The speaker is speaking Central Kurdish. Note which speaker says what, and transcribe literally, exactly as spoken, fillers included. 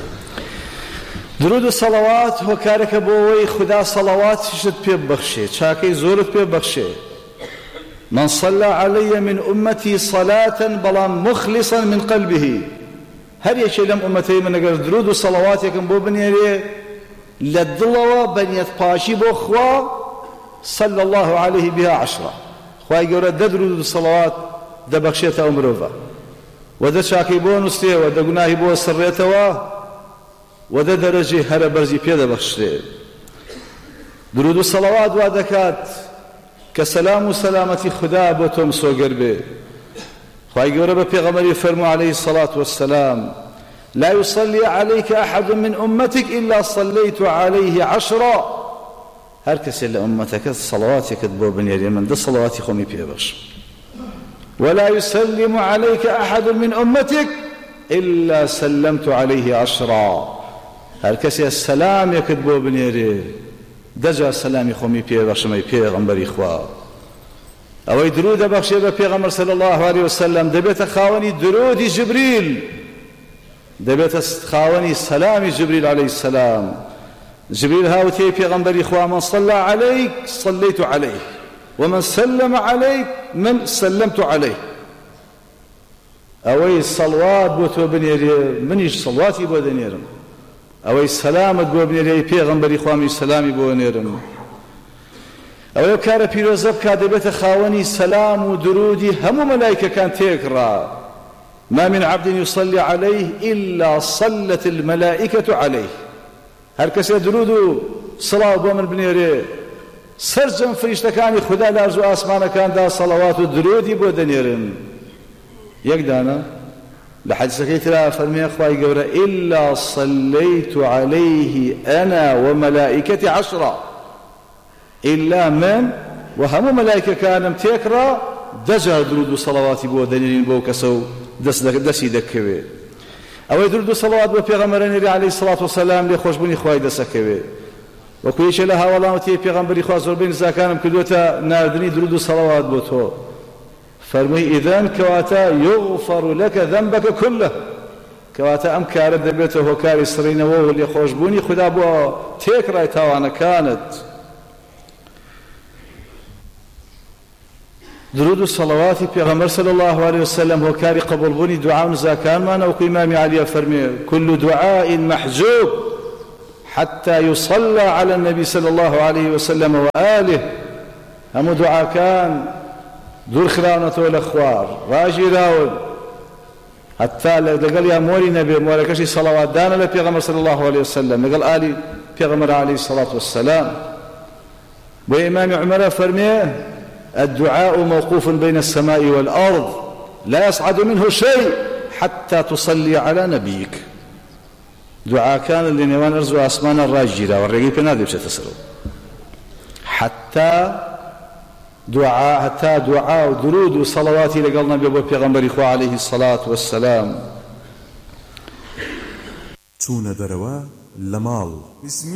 Speaker 1: درود و صلوات هۆکارێکە بۆ ئەوەی خوددا سەڵەواتیشت پێ ببەخشێ، چاکەی زۆرت پێ ببەخشێ. من صلى علي من أمتي صلاة بەڵام مخلصا من قلبه، هەر یەکێ لەم ئومەتەی من ئەگەر درود و سەڵەواتێکم بۆ بنێرێ لە دڵەوە بەنیەت پاشی بۆ خوا، صلى الله عليه بها عشرة، خوای گەورە دە درود و سەڵەوات دەبەخشێتە ئەو مرۆڤە، و دە چاکەی بۆ نووسێ، و دە گوناهی بۆ سڕێتەوە، و دە دەرەجەی هەرە بەرزی پێ دەبەخشرێ. درود و سەڵەوات وا دەکات کە سەلام و سەلامەتی خوددا بۆ تۆ مسۆگەر بێ. خوای گەورە بە پێغەمبەری فەرموو عليه الصلاة والسلام: لا يصلي عليك أحد من أمتك إلا صليت عليه عشرا. هەر کەسێ لە ئومەتەکەت سەڵەواتێکت بۆ بنێرێ من دە سەڵەواتی خۆمی پێ بەخشم. ولا يسلم عليك أحد من أمتك إلا سلمت عليه عشرا. هەر کەسێ سەلامێکت بۆ بنێرێ دەجا سەلامی خۆمی پێ بەخشم ئەی پێغەمبەری خوا. ئەوەی درود دەبەخشێ بە پێغەمبەر صلی الله عليه وسلم دەبێتە خاوەنی درودی جبریل، دەبێتە خاوەنی سەلامی جبریل عليه السلام. جبريل هاوتي پیغمبری خوا: من صلى عليك صليت عليه ومن سلم عليك من سلمت عليه. اوي صلوات بو تو بنيري منيش صلواتي بو دنيرم، اوي سلامت بو بنيري پیغمبری خوا می سلامي بو نيرم. اوي كار پیروزب کا دبت خاوني سلام و درودي هم ملائكه كان تكرا. ما من عبد يصلي عليه الا صلت الملائكه عليه. هەر کەسێ درود و سڵاو بۆ من بنێرێ سەرجەم فریشتەکانی خوددا لە ئەرز و ئاسمانەکاندا سەڵەوات و درودی بۆ دەنێرن. یەک دانە لە حەدیسەکەی ترا فەرمێ خوای گەورە: إلا صليت عليه أنا وملائكتي عشرة. إلا من و هەموو مەلایکەکانم تێکڕا دەجار درود و سەڵەواتی بۆ دەنێرین بۆ کەسە و دەستی دەکەوێ. ئەوەی درود و سەڵەوات بۆ پێغەمبەرێنێری عليه الصلاة والسلام لێ خۆشبوونی خوای دەسەکەوێ. وەکو یەکێ لە هاوڵاتی پێغەمبەری خوا زۆربەی نزاکانم کردوتە ناردنی درود و سەڵەوات بۆ تۆ. فەرمووی: ئیذەن کەواتە یغفر لەکە ذەنبەکە كله، کەواتە ئەم کارە دەبێتە هۆکاری سڕینەوە و لێ خۆشبوونی خوددا بۆ تێکڕای تاوانەکانت. درود و صلواتی پیغمبر صلی الله علیه وسلم هۆکاری قبولبوونی دوعا و نزاکانمانە. وەکو ئیمامی عەلیە فەرمێ: كل دعاء محجوب حتى يصلى على النبي صلى الله عليه وسلم وآله. هەموو دوعاکان دوور خراونەتەوە لە خوار، ڕاگیراون هەتا لەگەڵیان مۆری نەبێ، مۆرەکەشی سەڵەواتدانە لە پێغەمبەر صلی الله عليه وسلم لەگەڵ ئالی پێغەمبەر عليه الصلاة والسلام. بۆ ئیمامی عومەرە فەرمێ: الدعاء موقوف بين السماء والأرض لا يصعد منه شيء حتى تصلي على نبيك. دعاء كان اللي نوان أرز وأسمان الراجرة والرقيب نادي بشتسروا حتى دعاء حتى دعاء ودرود وصلوات لقلنا بيغمبر إخوة عليه الصلاة والسلام.
Speaker 2: چون دروا لمال